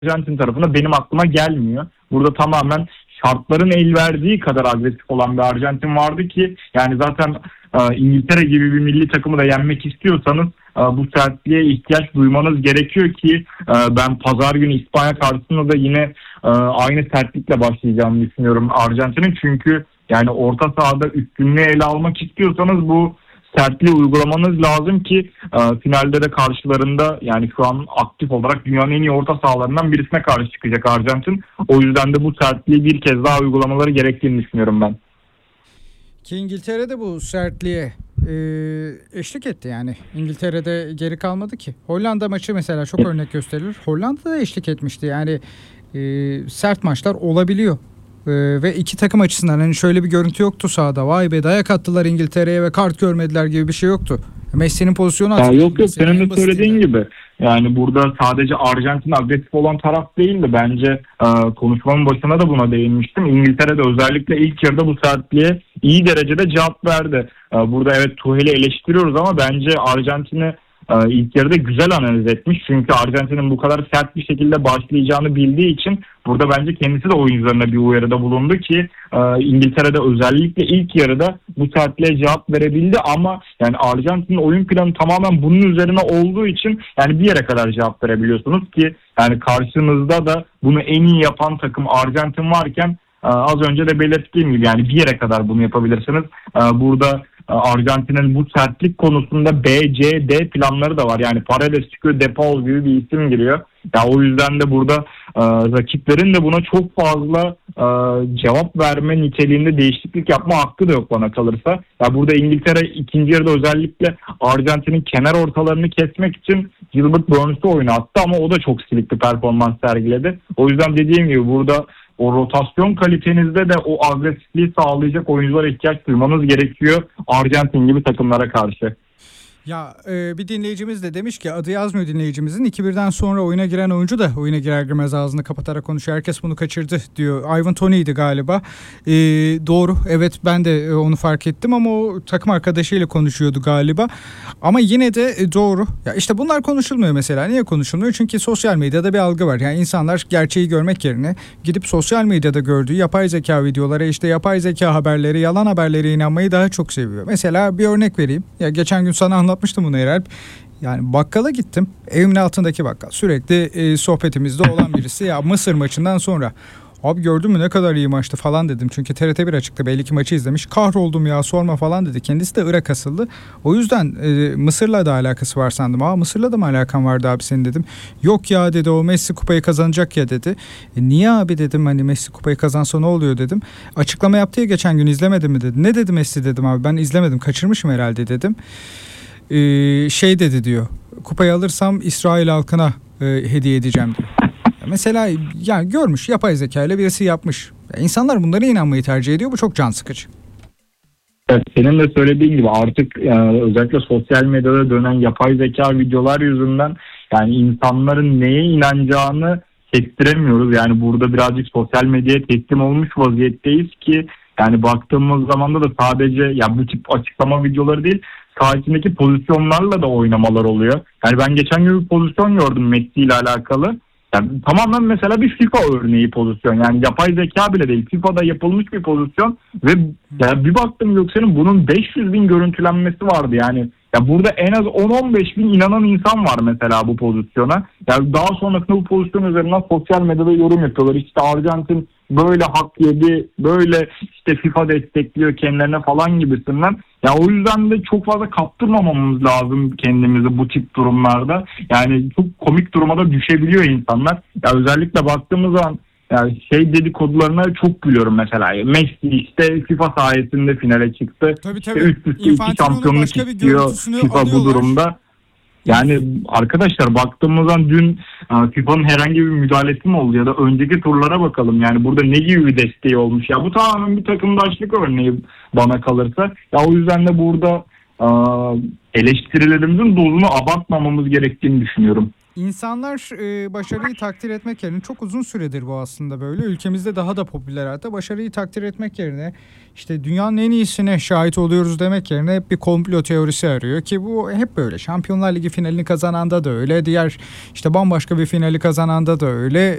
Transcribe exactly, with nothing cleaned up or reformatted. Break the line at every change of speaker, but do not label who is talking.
Arjantin tarafında benim aklıma gelmiyor. Burada tamamen şartların el verdiği kadar agresif olan bir Arjantin vardı ki yani zaten e, İngiltere gibi bir milli takımı da yenmek istiyorsanız e, bu sertliğe ihtiyaç duymanız gerekiyor ki e, ben pazar günü İspanya karşısında da yine e, aynı sertlikle başlayacağımı düşünüyorum Arjantin'in. Çünkü yani orta sahada üstünlüğü ele almak istiyorsanız bu sertliği uygulamanız lazım ki e, finalde de karşılarında yani şu an aktif olarak dünyanın en iyi orta sahalarından birisine karşı çıkacak Arjantin. O yüzden de bu sertliği bir kez daha uygulamaları gerektiğini düşünüyorum ben.
Ki İngiltere'de bu sertliğe e, eşlik etti yani. İngiltere'de geri kalmadı ki. Hollanda maçı mesela çok örnek gösterilir. Hollanda'da eşlik etmişti yani e, sert maçlar olabiliyor. Ee, ve iki takım açısından hani şöyle bir görüntü yoktu sahada. Vay be dayak attılar İngiltere'ye ve kart görmediler gibi bir şey yoktu. Messi'nin pozisyonu atıldı.
Yok yok senin de söylediğin gibi. Yani burada sadece Arjantin agresif olan taraf değil de bence e, konuşmanın başına da buna değinmiştim. İngiltere'de özellikle ilk yarıda bu sertliğe iyi derecede cevap verdi. E, burada evet Tuchel'i eleştiriyoruz ama bence Arjantin'i e, ilk yarıda güzel analiz etmiş. Çünkü Arjantin'in bu kadar sert bir şekilde başlayacağını bildiği için burada bence kendisi de oyuncularına bir uyarıda bulundu ki e, İngiltere'de özellikle ilk yarıda bu sertliğe cevap verebildi ama yani Arjantin'in oyun planı tamamen bunun üzerine olduğu için yani bir yere kadar cevap verebiliyorsunuz ki yani karşınızda da bunu en iyi yapan takım Arjantin varken e, az önce de belirttiğim gibi yani bir yere kadar bunu yapabilirsiniz. E, burada Arjantin'in bu sertlik konusunda B, C, D planları da var. Yani Paredes çıkıyor, De Paul gibi bir isim giriyor. Ya o yüzden de burada e, rakiplerin de buna çok fazla e, cevap verme niteliğinde değişiklik yapma hakkı da yok bana kalırsa. Ya burada İngiltere ikinci yarıda özellikle Arjantin'in kenar ortalarını kesmek için Gilbert Burns'u oyuna attı ama o da çok silik bir performans sergiledi. O yüzden dediğim gibi burada o rotasyon kalitenizde de o agresifliği sağlayacak oyunculara ihtiyaç duymanız gerekiyor Arjantin gibi takımlara karşı.
Ya e, bir dinleyicimiz de demiş ki adı yazmıyor dinleyicimizin. iki birden sonra oyuna giren oyuncu da oyuna girer girmez ağzını kapatarak konuşuyor. Herkes bunu kaçırdı diyor. Ivan Toney'di galiba. E, doğru. Evet ben de e, onu fark ettim ama o takım arkadaşıyla konuşuyordu galiba. Ama yine de e, doğru. Ya işte bunlar konuşulmuyor mesela. Niye konuşulmuyor? Çünkü sosyal medyada bir algı var. Yani insanlar gerçeği görmek yerine gidip sosyal medyada gördüğü yapay zeka videoları, işte yapay zeka haberleri, yalan haberlere inanmayı daha çok seviyor. Mesela bir örnek vereyim. Ya geçen gün sana anlatmıştım bunu Eralp. Yani bakkala gittim. Evimin altındaki bakkal. Sürekli e, sohbetimizde olan birisi. Ya Mısır maçından sonra. Abi gördün mü ne kadar iyi maçtı falan dedim. Çünkü T R T bir açıkta belli ki maçı izlemiş. Kahroldum ya sorma falan dedi. Kendisi de Irak asıllı. O yüzden e, Mısır'la da alakası var sandım. Aa Mısır'la da mı alakan vardı abi senin dedim. Yok ya dedi o Messi kupayı kazanacak ya dedi. E, niye abi dedim hani Messi kupayı kazansa ne oluyor dedim. Açıklama yaptı ya geçen gün izlemedin mi dedi. Ne dedi Messi dedim abi ben izlemedim kaçırmışım herhalde dedim. Ee, şey dedi diyor. Kupayı alırsam İsrail halkına e, hediye edeceğim diyor. Mesela yani görmüş yapay zeka ile birisi yapmış. Ya insanlar bunlara inanmayı tercih ediyor. Bu çok can sıkıcı.
Evet, senin de söylediğin gibi artık yani özellikle sosyal medyada dönen yapay zeka videolar yüzünden yani insanların neye inanacağını kestiremiyoruz. Yani burada birazcık sosyal medyaya teslim olmuş vaziyetteyiz ki yani baktığımız zaman da sadece ya bu tip açıklama videoları değil saha içindeki pozisyonlarla da oynamalar oluyor. Yani ben geçen gün bir pozisyon gördüm Messi ile alakalı. Yani tamamen mesela bir FIFA örneği pozisyon. Yani yapay zeka bile değil. FIFA'da yapılmış bir pozisyon ve ya bir baktım Göksel'in bunun beş yüz bin görüntülenmesi vardı. Yani ya burada en az on on beş bin inanan insan var mesela bu pozisyona. Yani daha sonrasında bu pozisyon üzerinden sosyal medyada yorum yapıyorlar. İşte Arjantin böyle hak yedi, böyle işte FIFA destekliyor kendilerine falan gibisinden. Ya o yüzden de çok fazla kaptırmamamız lazım kendimizi bu tip durumlarda. Yani çok komik duruma da düşebiliyor insanlar. Ya özellikle baktığımız zaman yani şey dedikodularına çok gülüyorum mesela. Messi işte FIFA sayesinde finale çıktı.
Tabii tabii.
İşte üst üste iki şampiyonluk istiyor FIFA bu durumda. Yani arkadaşlar baktığımızda dün FIFA'nın herhangi bir müdahalesi mi oldu ya da önceki turlara bakalım. Yani burada ne gibi bir desteği olmuş. Ya bu tamamen bir takımdaşlık örneği bana kalırsa. Ya o yüzden de burada eleştirilerimizin dozunu abartmamamız gerektiğini düşünüyorum.
İnsanlar e, başarıyı takdir etmek yerine, çok uzun süredir bu aslında böyle. Ülkemizde daha da popüler hatta, başarıyı takdir etmek yerine işte dünyanın en iyisine şahit oluyoruz demek yerine hep bir komplo teorisi arıyor ki bu hep böyle. Şampiyonlar Ligi finalini kazananda da öyle, diğer işte bambaşka bir finali kazananda da öyle.